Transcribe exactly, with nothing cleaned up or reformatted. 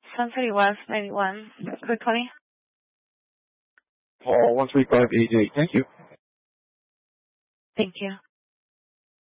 Sunset West ninety-one. Quickly. Call one three five eight eight. Thank you. Thank you.